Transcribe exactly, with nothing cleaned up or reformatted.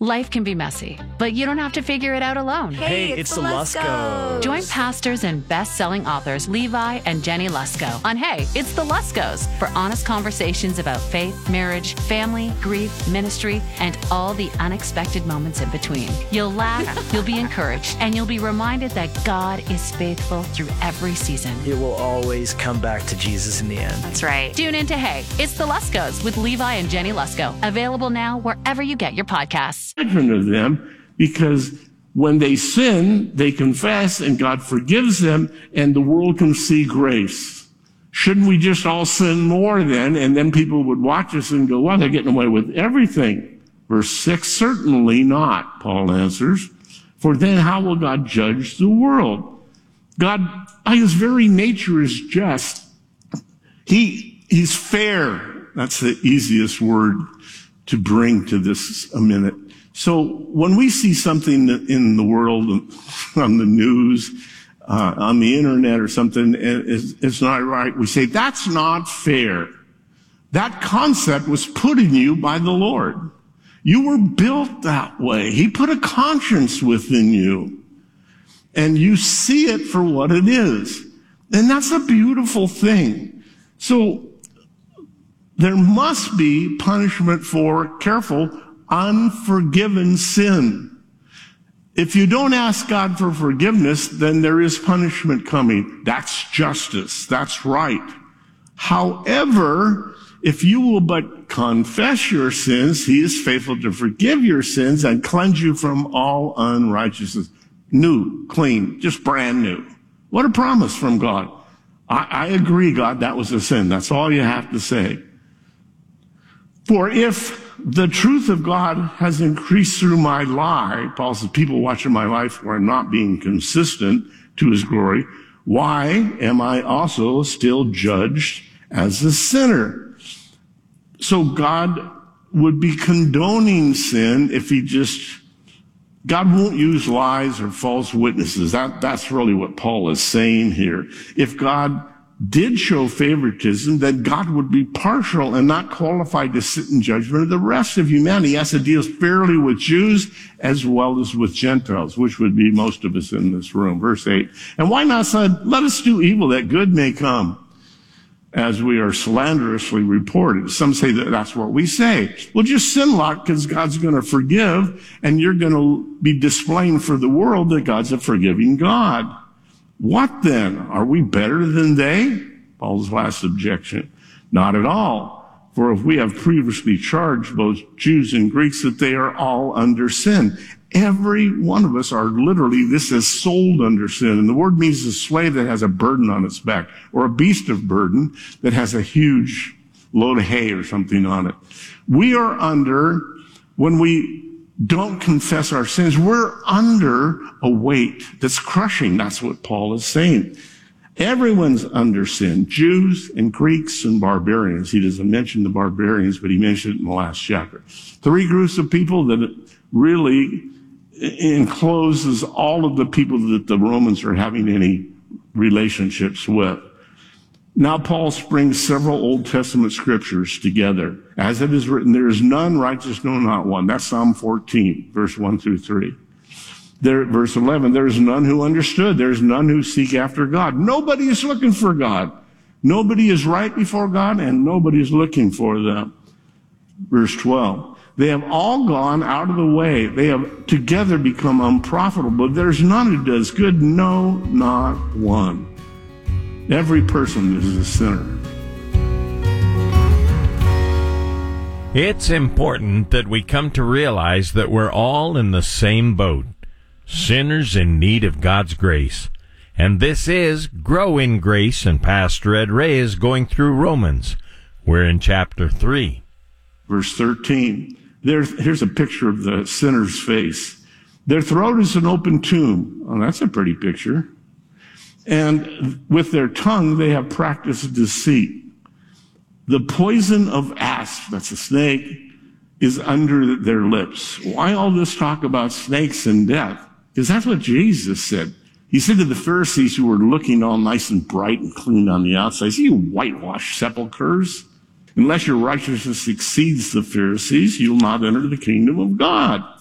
Life can be messy, but you don't have to figure it out alone. Hey, it's, it's the Luskos. Join pastors and best-selling authors Levi and Jenny Lusko on Hey, It's the Luskos for honest conversations about faith, marriage, family, grief, ministry, and all the unexpected moments in between. You'll laugh, you'll be encouraged, and you'll be reminded that God is faithful through every season. It will always come back to Jesus in the end. That's right. Tune in to Hey, It's the Luskos with Levi and Jenny Lusko. Available now wherever you get your podcasts. Of them, because when they sin, they confess and God forgives them and the world can see grace. Shouldn't we just all sin more then? And then people would watch us and go, well, they're getting away with everything. Verse six, certainly not, Paul answers. For then how will God judge the world? God, by his very nature, is just. He, he's fair. That's the easiest word to bring to this a minute. So when we see something in the world, on the news, uh, on the internet or something, it's, it's not right, we say, that's not fair. That concept was put in you by the Lord. You were built that way. He put a conscience within you. And you see it for what it is. And that's a beautiful thing. So there must be punishment for, careful, unforgiven sin. If you don't ask God for forgiveness, then there is punishment coming. That's justice. That's right. However, if you will but confess your sins, he is faithful to forgive your sins and cleanse you from all unrighteousness. New, clean, just brand new. What a promise from God. I, I agree, God, that was a sin. That's all you have to say. For if the truth of God has increased through my lie, Paul says, people watching my life who are not being consistent to his glory, why am I also still judged as a sinner? So God would be condoning sin if he just, God won't use lies or false witnesses. That, that's really what Paul is saying here. If God did show favoritism, that God would be partial and not qualified to sit in judgment of the rest of humanity. He has to deal fairly with Jews as well as with Gentiles, which would be most of us in this room. Verse eight. And why not say, let us do evil that good may come, as we are slanderously reported. Some say that that's what we say. Well, just sin a lot because God's going to forgive, and you're going to be displaying for the world that God's a forgiving God. What then? Are we better than they? Paul's last objection. Not at all. For if we have previously charged both Jews and Greeks that they are all under sin. Every one of us are literally, this is sold under sin. And the word means a slave that has a burden on its back, or a beast of burden that has a huge load of hay or something on it. We are under, when we don't confess our sins, we're under a weight that's crushing. That's what Paul is saying. Everyone's under sin, Jews and Greeks and barbarians. He doesn't mention the barbarians, but he mentioned it in the last chapter. Three groups of people that really encloses all of the people that the Romans are having any relationships with. Now Paul brings several Old Testament scriptures together. As it is written, there is none righteous, no, not one. That's Psalm fourteen, verse one through three. There, verse eleven, there is none who understood. There is none who seek after God. Nobody is looking for God. Nobody is right before God, and nobody is looking for them. Verse twelve, they have all gone out of the way. They have together become unprofitable. There's none who does good, no, not one. Every person is a sinner. It's important that we come to realize that we're all in the same boat, sinners in need of God's grace. And this is Grow in Grace, and Pastor Ed Ray is going through Romans. We're in chapter three. Verse thirteen. There, here's a picture of the sinner's face. Their throat is an open tomb. Oh, that's a pretty picture. And with their tongue, they have practiced deceit. The poison of asp, that's a snake, is under their lips. Why all this talk about snakes and death? Because that's what Jesus said. He said to the Pharisees who were looking all nice and bright and clean on the outside, you whitewashed sepulchres. Unless your righteousness exceeds the Pharisees, you'll not enter the kingdom of God.